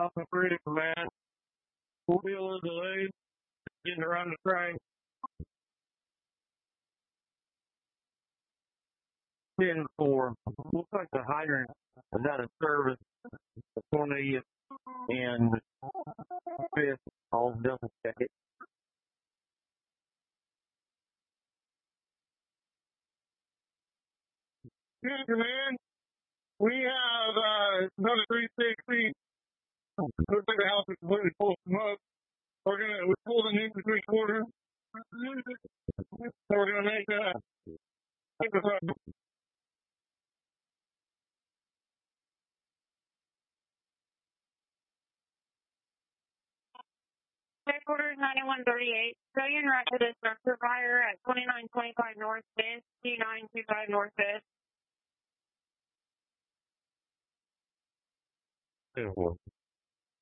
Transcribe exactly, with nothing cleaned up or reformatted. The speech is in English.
Alpha three to command. We'll be a little delayed getting around the track. ten four. We'll take the hydrant is out of service. The twentieth and fifth. I'll double check it. Good command. We have uh, another three sixty. Looks like the house is completely full of smoke. We're gonna we pulled an in between quarter. So we're gonna make uh make this up. Headquarters ninety-one thirty-eight. Stay en route to the structure fire at twenty-nine twenty-five North Fifth, two nine two five North Fifth. ten four.